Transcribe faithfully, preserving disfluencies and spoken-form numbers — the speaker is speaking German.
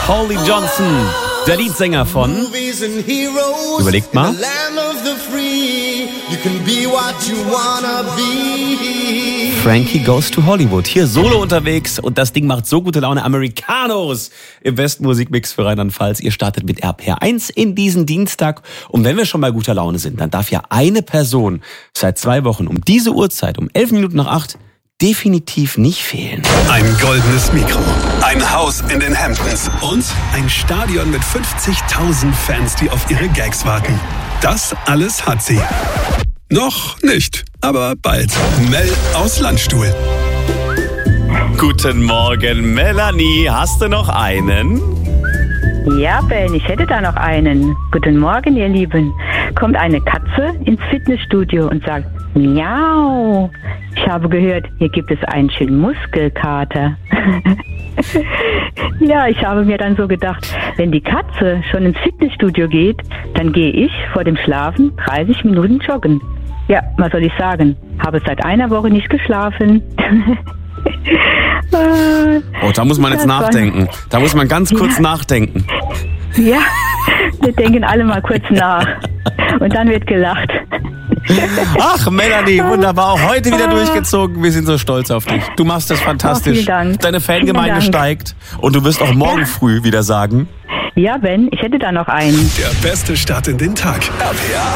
Holly Johnson, der Leadsänger von... Überlegt mal. Frankie Goes to Hollywood. Hier solo unterwegs und das Ding macht so gute Laune. Americanos im besten Musikmix für Rheinland-Pfalz. Ihr startet mit R P R eins in diesen Dienstag. Und wenn wir schon bei guter Laune sind, dann darf ja eine Person seit zwei Wochen um diese Uhrzeit, um elf Minuten nach acht, definitiv nicht fehlen. Ein goldenes Mikro, ein Haus in den Hamptons und ein Stadion mit fünfzigtausend Fans, die auf ihre Gags warten. Das alles hat sie. Noch nicht, aber bald. Mel aus Landstuhl. Guten Morgen, Melanie. Hast du noch einen? Ja, Ben, ich hätte da noch einen. Guten Morgen, ihr Lieben. Kommt eine Katze ins Fitnessstudio und sagt, miau. Ich habe gehört, hier gibt es einen schönen Muskelkater. Ja, ich habe mir dann so gedacht, wenn die Katze schon ins Fitnessstudio geht, dann gehe ich vor dem Schlafen dreißig Minuten joggen. Ja, was soll ich sagen? Habe seit einer Woche nicht geschlafen. Oh, da muss man jetzt nachdenken. Da muss man ganz kurz ja. nachdenken. Ja, wir denken alle mal kurz nach. Und dann wird gelacht. Ach, Melanie, wunderbar. Auch heute wieder durchgezogen. Wir sind so stolz auf dich. Du machst das fantastisch. Oh, vielen Dank. Deine Fangemeinde steigt. Und du wirst auch morgen ja. früh wieder sagen. Ja, Ben, ich hätte da noch einen. Der beste Start in den Tag. R P R